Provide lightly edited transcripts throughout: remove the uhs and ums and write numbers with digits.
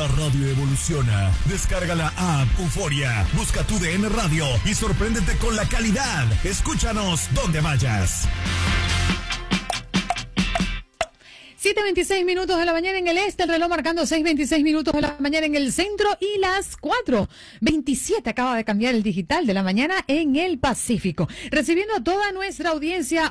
La radio evoluciona. Descarga la app Euforia, busca tu DN Radio y sorpréndete con la calidad. Escúchanos donde vayas. 7:26 minutos de la mañana en el este, el reloj marcando 6:26 minutos de la mañana en el centro y las 4:27 acaba de cambiar el digital de la mañana en el Pacífico. Recibiendo a toda nuestra audiencia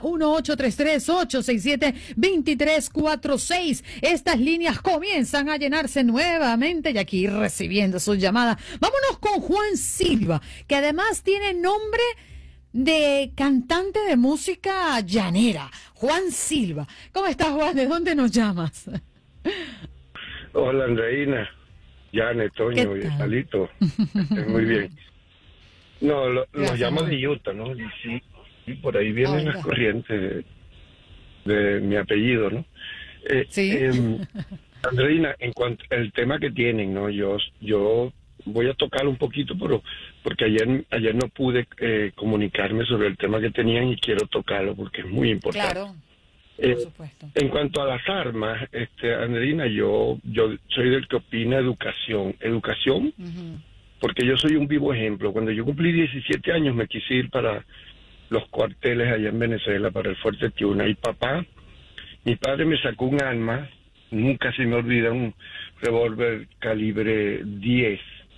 1-833-867-2346. Estas líneas comienzan a llenarse nuevamente y aquí recibiendo sus llamadas. Vámonos con Juan Silva, que además tiene nombre de cantante de música llanera. Juan Silva. ¿Cómo estás, Juan? ¿De dónde nos llamas? Hola, Andreina, Janet, Toño y Salito. Muy bien. No, los llamo de Utah, ¿no? Y sí, por ahí vienen las corrientes de mi apellido, ¿no? Sí. Andreina, en cuanto al tema que tienen, ¿no? Yo voy a tocar un poquito, pero porque ayer no pude comunicarme sobre el tema que tenían y quiero tocarlo porque es muy importante. Claro, por supuesto. En cuanto a las armas, Andreina, yo soy del que opina educación, porque yo soy un vivo ejemplo. Cuando yo cumplí 17 años me quise ir para los cuarteles allá en Venezuela, para el Fuerte Tiuna, y mi padre me sacó un arma, nunca se me olvida, un revólver calibre 10,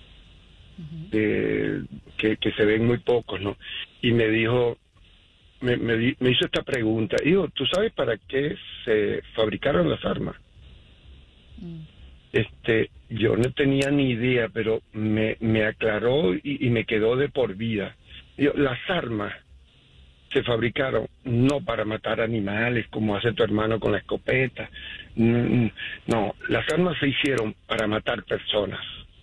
que se ven muy pocos, ¿no? Y me dijo, me hizo esta pregunta: hijo, ¿tú sabes para qué se fabricaron las armas? Yo no tenía ni idea, pero me aclaró y me quedó de por vida. Las armas se fabricaron no para matar animales como hace tu hermano con la escopeta. No, las armas se hicieron para matar personas.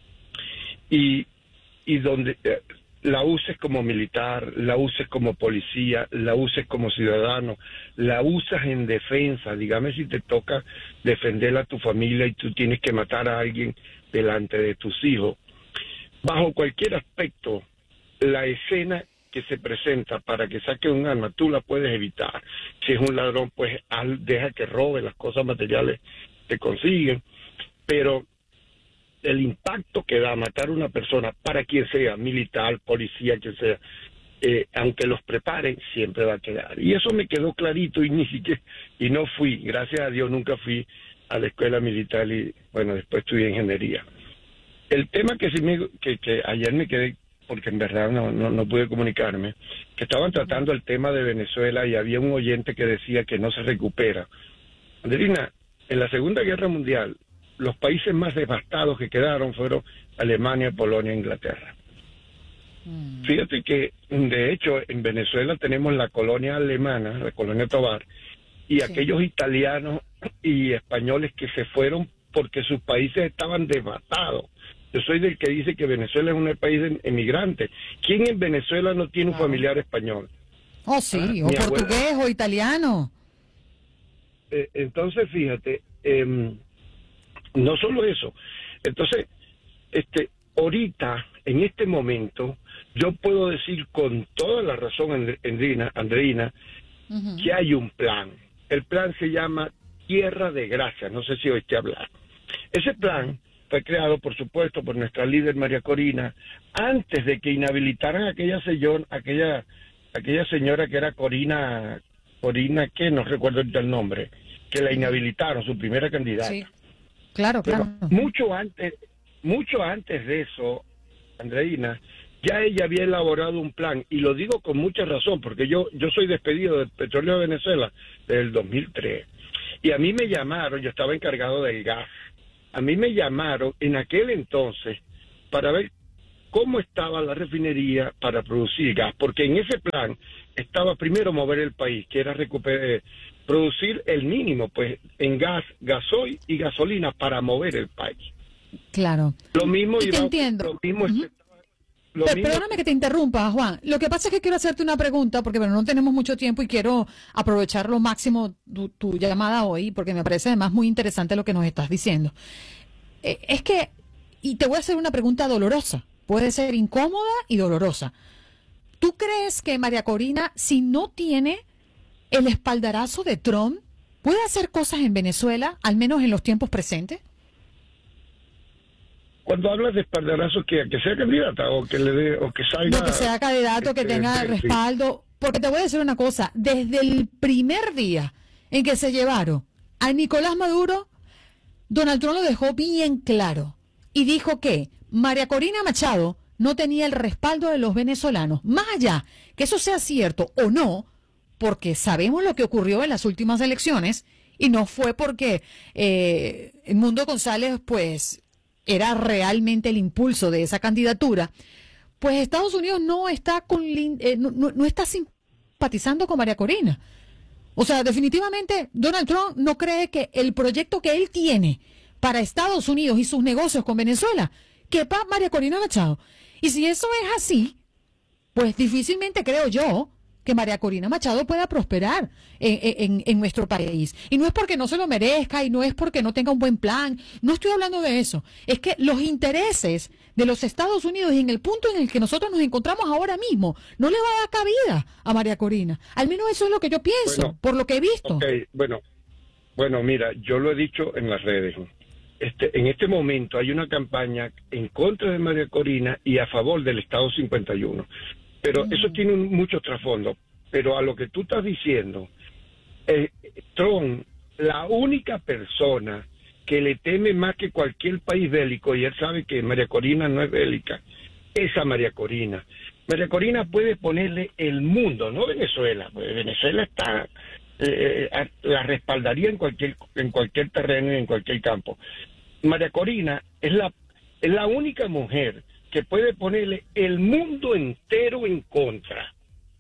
Y donde la uses como militar, la uses como policía, la uses como ciudadano, la usas en defensa. Dígame si te toca defender a tu familia y tú tienes que matar a alguien delante de tus hijos. Bajo cualquier aspecto, la escena que se presenta para que saque un arma, tú la puedes evitar. Si es un ladrón, pues deja que robe las cosas materiales que consiguen, pero el impacto que da matar a una persona, para quien sea, militar, policía, quien sea, aunque los preparen, siempre va a quedar. Y eso me quedó clarito y no fui, gracias a Dios, nunca fui a la escuela militar y, bueno, después estudié ingeniería. El tema que ayer me quedé, porque en verdad no pude comunicarme, que estaban tratando el tema de Venezuela y había un oyente que decía que no se recupera. Andrina, en la Segunda Guerra Mundial, los países más devastados que quedaron fueron Alemania, Polonia e Inglaterra. Fíjate que, de hecho, en Venezuela tenemos la colonia alemana, la colonia Tovar, y aquellos italianos y españoles que se fueron porque sus países estaban devastados. Yo soy del que dice que Venezuela es un país de emigrantes. ¿Quién en Venezuela no tiene un familiar español? Oh, sí, o portugués o italiano. Entonces, fíjate, no solo eso. Entonces, ahorita, en este momento, yo puedo decir con toda la razón, Andreina, que hay un plan. El plan se llama Tierra de Gracia, no sé si oíste hablar. Ese plan fue creado, por supuesto, por nuestra líder María Corina, antes de que inhabilitaran a aquella señora que era Corina, que no recuerdo ahorita el nombre, que la inhabilitaron, su primera candidata. Sí, claro. Pero mucho antes de eso, Andreina, ya ella había elaborado un plan, y lo digo con mucha razón, porque yo soy despedido del Petróleo de Venezuela desde el 2003, y a mí me llamaron, yo estaba encargado del gas, a mí me llamaron en aquel entonces para ver cómo estaba la refinería para producir gas, porque en ese plan estaba primero mover el país, que era producir el mínimo, pues, en gas, gasoil y gasolina para mover el país. Claro. Lo mismo te entiendo. Perdóname que te interrumpa, Juan. Lo que pasa es que quiero hacerte una pregunta, porque bueno, no tenemos mucho tiempo y quiero aprovechar lo máximo tu llamada hoy, porque me parece además muy interesante lo que nos estás diciendo. Es que, y te voy a hacer una pregunta dolorosa, puede ser incómoda y dolorosa. ¿Tú crees que María Corina, si no tiene el espaldarazo de Trump, puede hacer cosas en Venezuela, al menos en los tiempos presentes? Cuando hablas de espaldarazo, que sea candidata o que le dé, o que salga... No, que sea candidato, que tenga respaldo. Porque te voy a decir una cosa, desde el primer día en que se llevaron a Nicolás Maduro, Donald Trump lo dejó bien claro y dijo que María Corina Machado no tenía el respaldo de los venezolanos. Más allá que eso sea cierto o no, porque sabemos lo que ocurrió en las últimas elecciones y no fue porque Edmundo González pues era realmente el impulso de esa candidatura, pues Estados Unidos no está no está simpatizando con María Corina. O sea, definitivamente Donald Trump no cree que el proyecto que él tiene para Estados Unidos y sus negocios con Venezuela quepa María Corina Machado. Y si eso es así, pues difícilmente creo yo que María Corina Machado pueda prosperar en nuestro país. Y no es porque no se lo merezca y no es porque no tenga un buen plan. No estoy hablando de eso. Es que los intereses de los Estados Unidos y en el punto en el que nosotros nos encontramos ahora mismo no le va a dar cabida a María Corina. Al menos eso es lo que yo pienso, por lo que he visto. Okay, bueno, mira, yo lo he dicho en las redes. En este momento hay una campaña en contra de María Corina y a favor del Estado 51. Pero eso tiene muchos trasfondos. Pero a lo que tú estás diciendo, Trump, la única persona que le teme más que cualquier país bélico, y él sabe que María Corina no es bélica, es a María Corina. María Corina puede ponerle el mundo, no Venezuela. Venezuela está, la respaldaría en cualquier terreno y en cualquier campo. María Corina es la única mujer que puede ponerle el mundo entero en contra.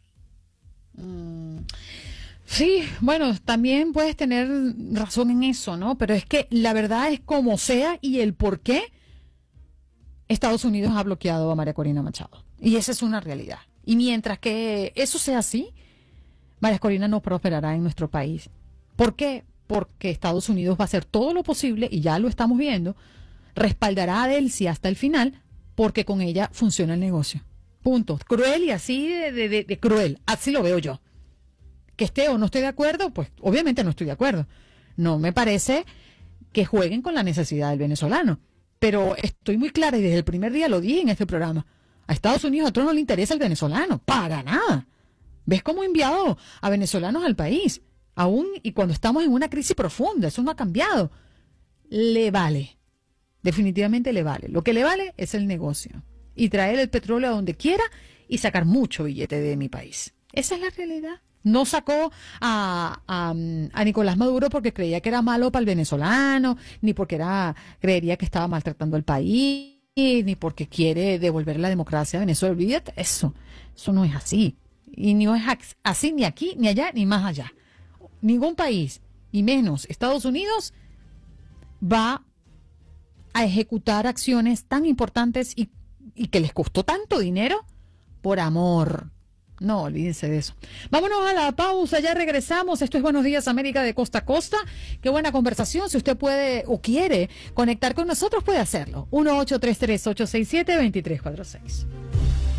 Sí, bueno, también puedes tener razón en eso, ¿no? Pero es que la verdad es como sea y el por qué Estados Unidos ha bloqueado a María Corina Machado. Y esa es una realidad. Y mientras que eso sea así, María Corina no prosperará en nuestro país. ¿Por qué? Porque Estados Unidos va a hacer todo lo posible, y ya lo estamos viendo, respaldará a Delcy hasta el final, porque con ella funciona el negocio. Punto. Cruel y así de cruel. Así lo veo yo. Que esté o no esté de acuerdo, pues obviamente no estoy de acuerdo. No me parece que jueguen con la necesidad del venezolano. Pero estoy muy clara y desde el primer día lo dije en este programa. A Estados Unidos, a todos no le interesa el venezolano. Para nada. ¿Ves cómo ha enviado a venezolanos al país? Aún y cuando estamos en una crisis profunda. Eso no ha cambiado. Le vale. Definitivamente le vale. Lo que le vale es el negocio. Y traer el petróleo a donde quiera y sacar mucho billete de mi país. Esa es la realidad. No sacó a Nicolás Maduro porque creía que era malo para el venezolano, ni porque creería que estaba maltratando al país, ni porque quiere devolver la democracia a Venezuela. Olvídate eso. Eso no es así. Y no es así ni aquí, ni allá, ni más allá. Ningún país, y menos Estados Unidos, va a ejecutar acciones tan importantes y que les costó tanto dinero por amor. No, olvídense de eso. Vámonos a la pausa, ya regresamos. Esto es Buenos Días América de costa a costa. Qué buena conversación. Si usted puede o quiere conectar con nosotros, puede hacerlo. 1-833-867-2346.